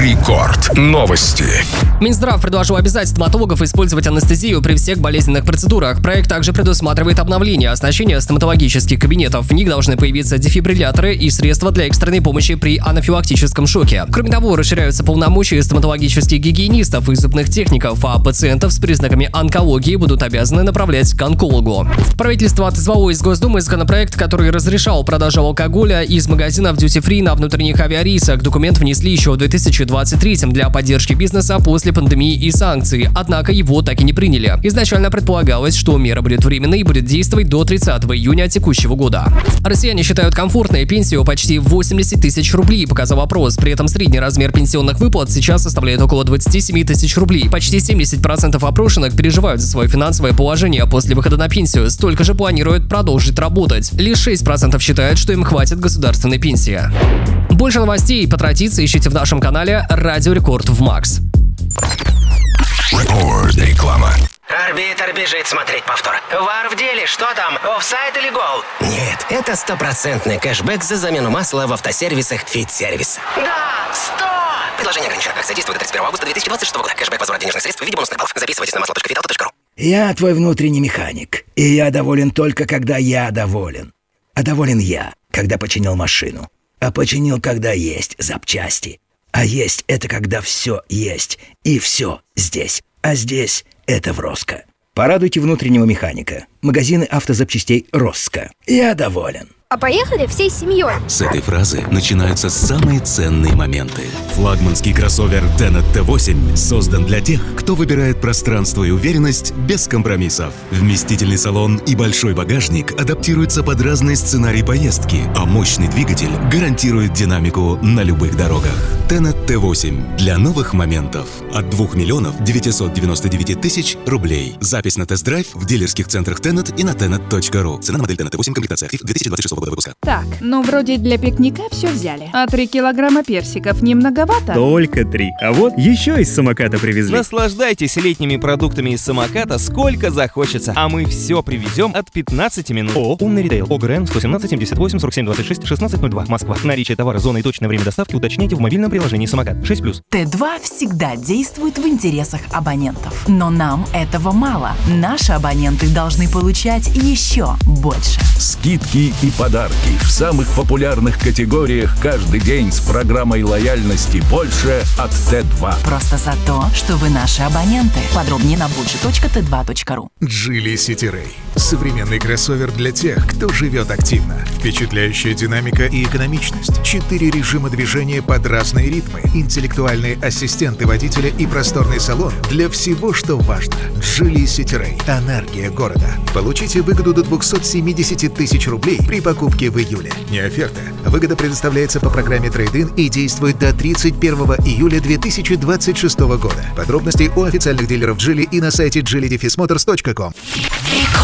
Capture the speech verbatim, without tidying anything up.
Рекорд. Новости. Минздрав предложил обязать стоматологов использовать анестезию при всех болезненных процедурах. Проект также предусматривает обновление оснащения стоматологических кабинетов. В них должны появиться дефибрилляторы и средства для экстренной помощи при анафилактическом шоке. Кроме того, расширяются полномочия стоматологических гигиенистов и зубных техников, а пациентов с признаками онкологии будут обязаны направлять к онкологу. Правительство отозвало из Госдумы законопроект, который разрешал продажу алкоголя из магазинов дьюти-фри на внутренних авиарейсах. Документ внесли еще в две тысячи двадцать третьем для поддержки бизнеса после пандемии и санкций, однако его так и не приняли. Изначально предполагалось, что мера будет временной и будет действовать до тридцатого июня текущего года. Россияне считают комфортной пенсию почти восемьдесят тысяч рублей, показал опрос. При этом средний размер пенсионных выплат сейчас составляет около двадцать семь тысяч рублей. Почти семьдесят процентов опрошенных переживают за свое финансовое положение после выхода на пенсию, столько же планируют продолжить работать. Лишь шесть процентов считают, что им хватит государственной пенсии. Больше новостей по традиции ищите в нашем канале Радио Рекорд в Макс. Рекорд. Реклама. Арбитр бежит смотреть повтор. Вар в деле, что там, офсайд или гол? Нет, это стопроцентный кэшбэк за замену масла в автосервисах Фит-сервис. Да, сто! Предложение ограничено. Акция действует до тридцать первого августа две тысячи двадцать шестого года. Кэшбэк возврат денежных средств в виде бонусных баллов. Записывайтесь на масло точка фит авто точка ру. Я твой внутренний механик, и я доволен только, когда я доволен. А доволен я, когда починил машину. А починил, когда есть запчасти. А есть — это когда все есть, и все здесь. А здесь — это в Роско. Порадуйте внутреннего механика. Магазины автозапчастей Роско. Я доволен. А поехали всей семьей. С этой фразы начинаются самые ценные моменты. Флагманский кроссовер Tenet тэ восемь создан для тех, кто выбирает пространство и уверенность без компромиссов. Вместительный салон и большой багажник адаптируются под разные сценарии поездки, а мощный двигатель гарантирует динамику на любых дорогах. Tenet тэ восемь для новых моментов от двух миллионов девятьсот девяносто девять тысяч рублей. Запись на тест-драйв в дилерских центрах Tenet и на tenet точка ру. Цена на модель Tenet тэ восемь, комплектация актив две тысячи двадцать шестого года выпуска. Так, ну вроде для пикника все взяли. А три килограмма персиков не многовато? Только три. А вот еще из самоката привезли. Наслаждайтесь летними продуктами из самоката сколько захочется. А мы все привезем от пятнадцати минут. О, умный ритейл. ОГРН сто семнадцать семьдесят восемь сорок семь двадцать шесть шестнадцать ноль два. Москва. Наличие товара, зона и точное время доставки уточняйте в мобильном приложении «Самокат». шесть плюс. тэ два всегда действует в интересах абонентов. Но нам этого мало. Наши абоненты должны получать еще больше. Скидки и подарки в самых популярных категориях каждый день с программой лояльности «Больше» от тэ два. Просто за то, что вы наши абоненты. Подробнее на больше точка тэ два точка ру. Geely City Ray. Современный кроссовер для тех, кто живет активно. Впечатляющая динамика и экономичность. Четыре режима движения под разные ритмы. Интеллектуальные ассистенты водителя и просторный салон для всего, что важно. Geely City Ray. Энергия города. Получите выгоду до двухсот семидесяти тысяч рублей при покупке в июле. Не оферта. Выгода предоставляется по программе Трейд-ин и действует до тридцать первого июля две тысячи двадцать шестого года. Подробности у официальных дилеров Geely и на сайте джили дефис моторс точка ком.